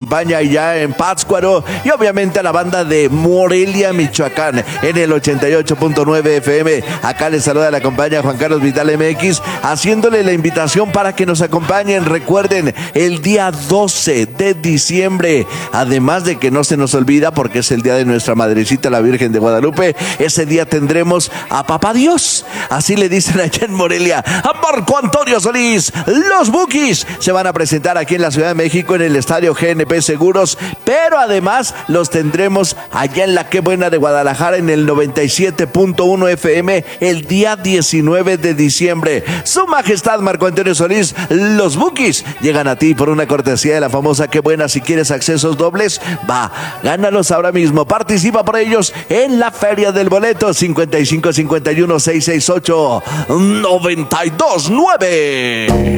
acompaña allá en Pátzcuaro y obviamente a la banda de Morelia, Michoacán, en el 88.9 FM. Acá les saluda la compañía Juan Carlos Vital MX, haciéndole la invitación para que nos acompañen. Recuerden, el día 12 de diciembre, además de que no se nos olvida porque es el día de nuestra madrecita, la Virgen de Guadalupe, ese día tendremos a Papá Dios, así le dicen allá en Morelia, a Marco Antonio Solís. Los Bukis se van a presentar aquí en la Ciudad de México en el estadio GNP Seguros, pero además los tendremos allá en la Qué Buena de Guadalajara en el 97.1 FM el día 19 de diciembre. Su Majestad Marco Antonio Solís, los Bukis llegan a ti por una cortesía de la famosa Qué Buena. Si quieres accesos dobles, va, gánalos ahora mismo. Participa por ellos en la Feria del Boleto 5551-668-929.